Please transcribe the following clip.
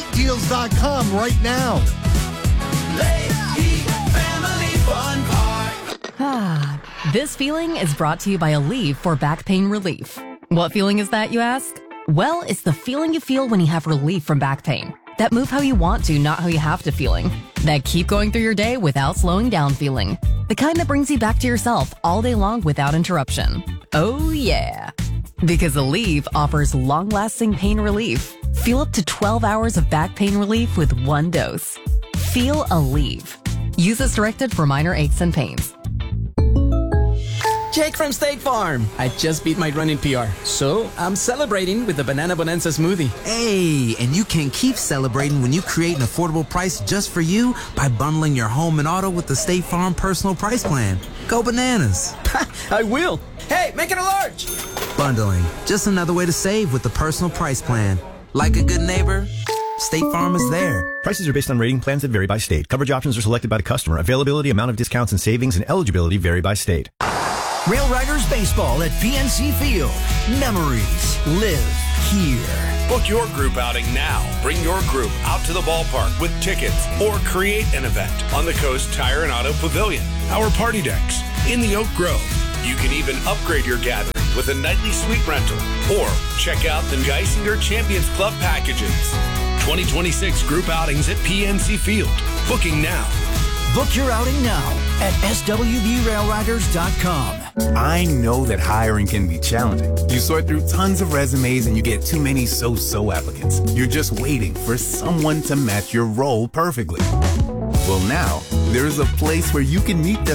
LeahyDeals.com right now. Leahy Family Fun Park. This feeling is brought to you by Aleve for back pain relief. What feeling is that, you ask? Well, it's the feeling you feel when you have relief from back pain. That move how you want to, not how you have to feeling. That keep going through your day without slowing down feeling. The kind that brings you back to yourself all day long without interruption. Oh yeah. Because Aleve offers long-lasting pain relief. Feel up to 12 hours of back pain relief with one dose. Feel Aleve. Use as directed for minor aches and pains. Jake from State Farm. I just beat my running PR, so I'm celebrating with the Banana Bonanza smoothie. Hey, and you can keep celebrating when you create an affordable price just for you by bundling your home and auto with the State Farm Personal Price Plan. Go bananas. I will. Hey, make it a large. Bundling, just another way to save with the Personal Price Plan. Like a good neighbor, State Farm is there. Prices are based on rating plans that vary by state. Coverage options are selected by the customer. Availability, amount of discounts and savings, and eligibility vary by state. Rail Riders Baseball at PNC Field. Memories live here. Book your group outing now. Bring your group out to the ballpark with tickets or create an event on the Coast Tire and Auto Pavilion, our party decks, in the Oak Grove. You can even upgrade your gathering with a nightly suite rental or check out the Geisinger Champions Club packages. 2026 group outings at PNC Field. Booking now. Book your outing now at swbrailriders.com. I know that hiring can be challenging. You sort through tons of resumes and you get too many so-so applicants. You're just waiting for someone to match your role perfectly. Well, now, there's a place where you can meet them